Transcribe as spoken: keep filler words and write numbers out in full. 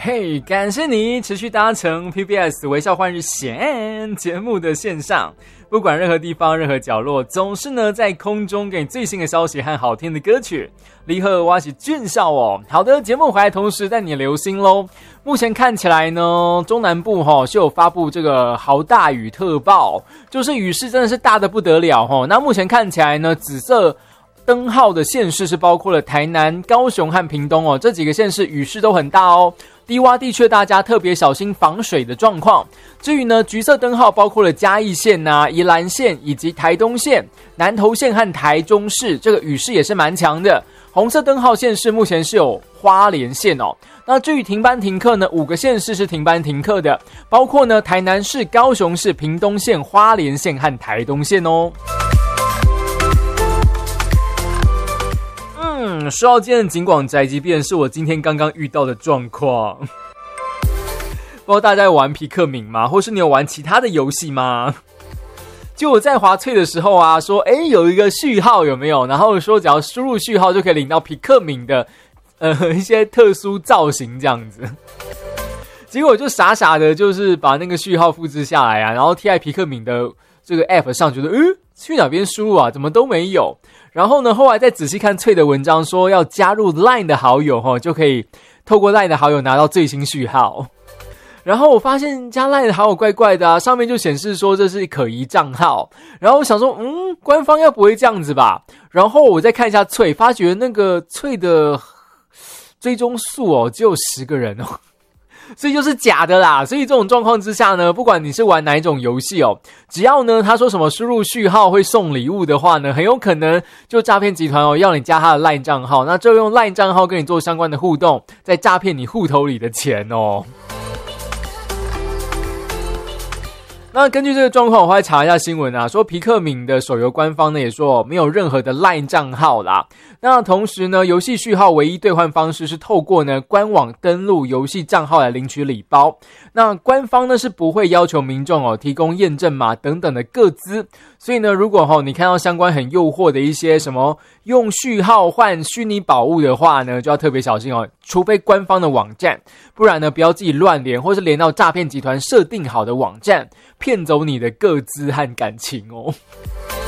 嘿，感谢你持续搭乘 P B S 微笑换日线节目的线上，不管任何地方任何角落，总是呢在空中给你最新的消息和好听的歌曲。离合挖起俊笑哦。好的，节目回来同时带你留心咯。目前看起来呢，中南部齁是有发布这个豪大雨特报，就是雨势真的是大得不得了齁。那目前看起来呢，紫色灯号的县市是包括了台南、高雄和屏东哦，这几个县市雨势都很大哦。低洼地区大家特别小心防水的状况。至于呢，橘色灯号包括了嘉义县啊、宜兰县以及台东县、南投县和台中市，这个雨势也是蛮强的。红色灯号县市目前是有花莲县哦。那至于停班停课呢，五个县市是停班停课的，包括呢台南市、高雄市、屏东县、花莲县和台东县哦。嗯，说到今天的警广宅急便是我今天刚刚遇到的状况。不知道大家有玩皮克敏吗？或是你有玩其他的游戏吗？就我在滑脆的时候啊，说诶有一个序号有没有？然后说只要输入序号就可以领到皮克敏的呃一些特殊造型这样子。结果我就傻傻的，就是把那个序号复制下来啊，然后贴在皮克敏的这个 app 上，觉得，嗯，去哪边输入啊？怎么都没有。然后呢，后来再仔细看脆的文章，说要加入 Line 的好友齁，就可以透过 Line 的好友拿到最新序号。然后我发现加 Line 的好友怪怪的啊，上面就显示说这是可疑账号。然后我想说，嗯，官方要不会这样子吧？然后我再看一下脆，发觉那个脆的追踪数哦，只有十个人哦。所以就是假的啦。所以这种状况之下呢，不管你是玩哪一种游戏哦，只要呢他说什么输入序号会送礼物的话呢，很有可能就诈骗集团哦要你加他的 LINE 账号，那就用 LINE 账号跟你做相关的互动，再诈骗你户头里的钱哦。那根据这个状况，我会查一下新闻啊，说皮克敏的手游官方呢也说没有任何的 LINE 账号啦。那同时呢，游戏序号唯一兑换方式是透过呢官网登录游戏账号来领取礼包。那官方呢是不会要求民众哦提供验证码等等的个资。所以呢，如果齁你看到相关很诱惑的一些什么用序号换虚拟宝物的话呢，就要特别小心哦，除非官方的网站，不然呢不要自己乱连，或是连到诈骗集团设定好的网站，骗走你的个资和感情哦。